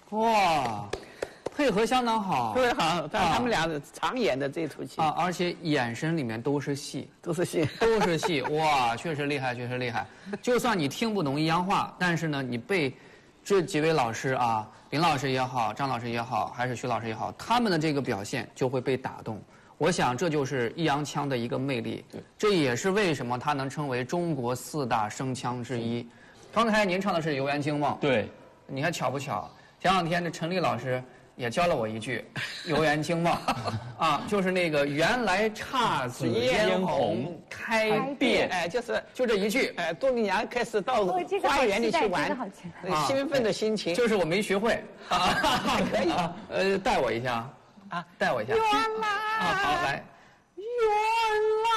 哇，配合相当好， 特别好。他们俩常演的这出戏啊，而且眼神里面都是戏， 都是戏， 都是戏。哇，确实厉害，确实厉害。就算你听不懂阴阳话，但是呢，你被这几位老师啊，林老师也好，张老师也好，还是徐老师也好，他们的这个表现就会被打动。我想这就是易烊千的一个魅力，这也是为什么他能称为中国4大声腔之一。刚才您唱的是《游园惊梦》， 对， 你看巧不巧？前两天这陈丽老师也教了我一句《游园惊梦》，啊，就是那个原来姹紫嫣红开遍， 哎，就这一句， 哎，杜丽娘开始到花园里去玩，兴奋的心情， 就是我没学会啊， 可以， 带我一下啊，带我一下。 原来啊，好，来。